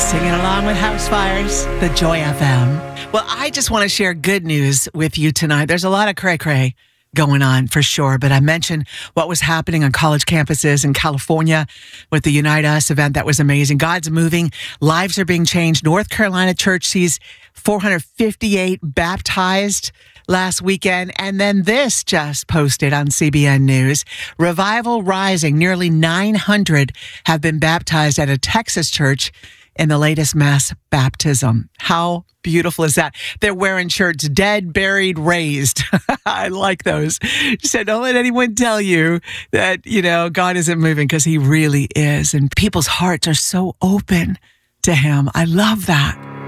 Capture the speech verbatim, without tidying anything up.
Singing along with House Fires, the Joy F M. Well, I just want to share good news with you tonight. There's a lot of cray-cray going on for sure, but I mentioned what was happening on college campuses in California with the Unite Us event. That was amazing. God's moving. Lives are being changed. North Carolina Church sees four hundred fifty-eight baptized last weekend. And then this just posted on C B N News. Revival rising. Nearly nine hundred have been baptized at a Texas church in the latest mass baptism. How beautiful is that? They're wearing shirts, dead, buried, raised. I like those. So don't let anyone tell you that, you know, God isn't moving, because he really is. And people's hearts are so open to him. I love that.